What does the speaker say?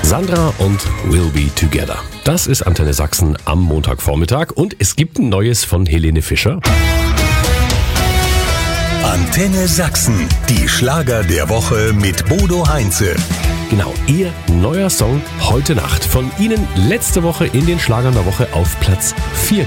Sandra und We'll Be Together. Das ist Antenne Sachsen am Montagvormittag und es gibt ein Neues von Helene Fischer. Antenne Sachsen, die Schlager der Woche mit Bodo Heinze. Genau, ihr neuer Song Heute Nacht. Von Ihnen letzte Woche in den Schlagern der Woche auf Platz 4